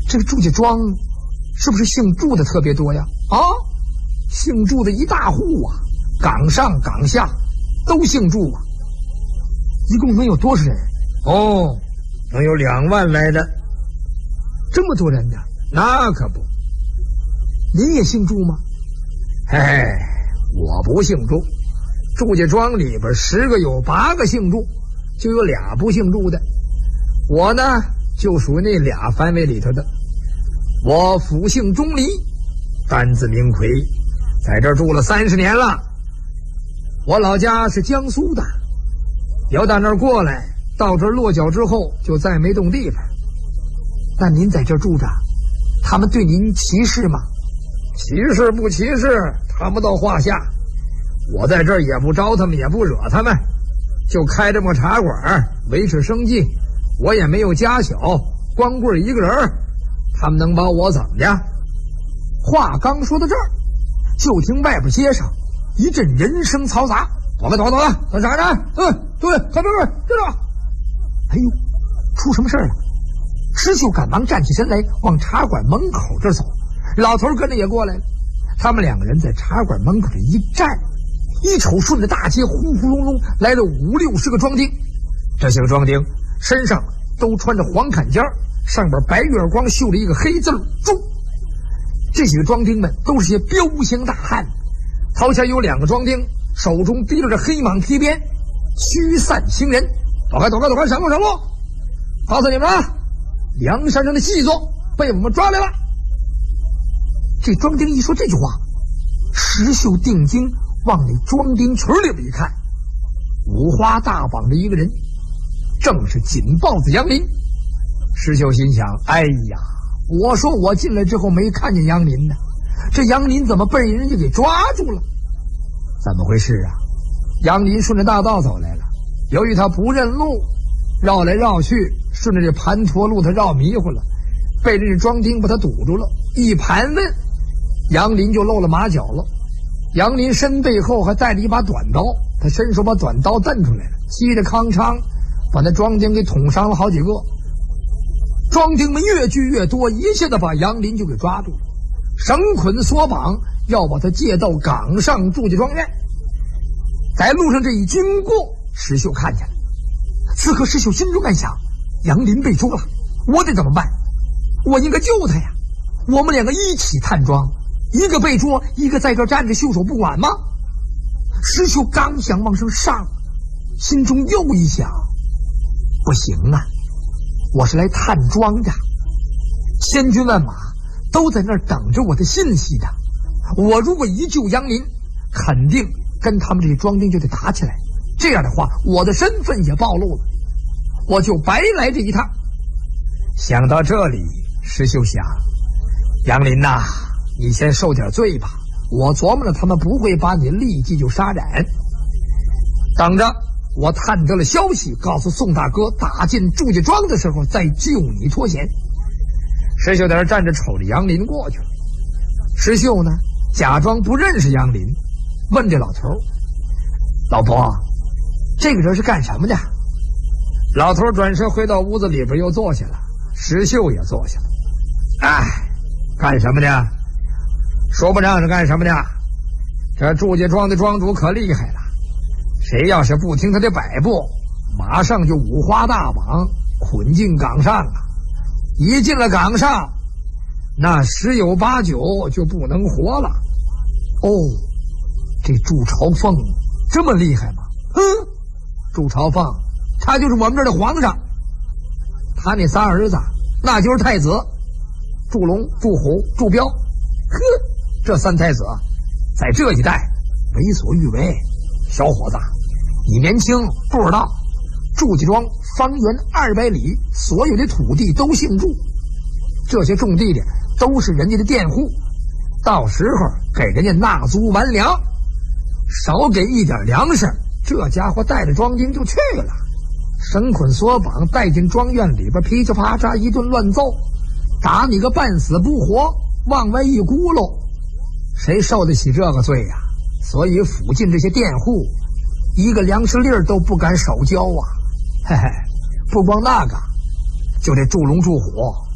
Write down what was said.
这个祝家庄是不是姓祝的特别多呀？啊，姓祝的一大户啊，岗上岗下都姓祝啊。一共能有多少人？ 哦，能有2万来的。 这么多人呢？ 那可不。 您也姓祝吗？ 嘿嘿，我不姓祝。祝家庄里边10个有8个姓祝，就有俩不姓祝的。我呢就属于那俩范围里头的。我府姓钟离，单字明奎，在这儿住了30年了。我老家是江苏的，要到那儿过来，到这儿落脚之后就再没动地方。 那您在这儿住着，他们对您歧视吗？ 歧视不歧视，他们到话下。我在这儿也不招他们，也不惹他们，就开这么茶馆维持生计。我也没有家小，光棍一个人，他们能把我怎么的？ 话刚说到这儿，就听外边街上一阵人声嘈杂。 躲开，等啥呢？对，快，知道。 哎呦，出什么事了？石秀赶忙站起身来，往茶馆门口这走。老头跟着也过来了。他们2个人在茶馆门口这一站，一瞅顺着大街呼呼隆隆来了50、60个庄丁。这些个庄丁身上都穿着黄坎肩，上边白月光绣了一个黑字祝。这几个庄丁们都是些彪形大汉，头前有2个庄丁，手中提着黑蟒皮鞭，驱散行人。躲开，闪路！告诉你们啊，梁山上的细作被我们抓来了。这庄丁一说这句话，石秀定睛往那庄丁群里边一看，五花大绑的一个人，正是紧豹子杨林。石秀心想，哎呀，我说我进来之后没看见杨林呢，这杨林怎么被人家给抓住了？怎么回事啊？杨林顺着大道走来了，由于他不认路，绕来绕去，顺着这盘陀路他绕迷糊了，被这庄丁把他堵住了。一盘问，杨林就露了马脚了。杨林身背后还带着一把短刀，他伸手把短刀蹬出来了，击着康昌，把那庄丁给捅伤了好几个。庄丁们越聚越多，一下子把杨林就给抓住了，绳捆索绑，要把他借到岗上祝家庄院。在路上这一经过，石秀看见了。此刻石秀心中暗想，杨林被捉了，我得怎么办？我应该救他呀！我们2个一起探庄，一个被捉，一个在这站着袖手不管吗？石秀刚想往上上，心中又一想，不行啊，我是来探庄的，千军万马都在那儿等着我的信息的。我如果一救杨林，肯定跟他们这些庄丁就得打起来，这样的话我的身份也暴露了，我就白来这一趟。想到这里，石秀想，杨林呐，你先受点罪吧，我琢磨着他们不会把你立即就杀斩，等着我探得了消息，告诉宋大哥打进祝家庄的时候再救你脱险。石秀在这站着瞅着杨林过去了。石秀呢假装不认识杨林，问这老头，老婆，这个人是干什么的？老头转身回到屋子里边又坐下了，石秀也坐下了。哎，干什么的？说不上是干什么的。这祝家庄的庄主可厉害了，谁要是不听他的摆布，马上就五花大绑捆进岗上啊！一进了岗上，那10有8九就不能活了。哦，这祝朝凤这么厉害吗？祝朝凤他就是我们这儿的皇上，他那仨儿子那就是太子，祝龙、祝虎、祝彪。这3太子在这一带为所欲为。小伙子，你年轻不知道，祝家庄方圆200里所有的土地都姓祝，这些种地的都是人家的佃户，到时候给人家纳租完粮，少给一点粮食，这家伙带着庄丁就去了，绳捆索绑带进庄院里边，噼里啪嚓一顿乱揍，打你个半死不活，往外一咕噜，谁受得起这个罪呀？所以附近这些佃户一个粮食粒儿都不敢手交啊！嘿嘿，不光那个，就这祝龙祝虎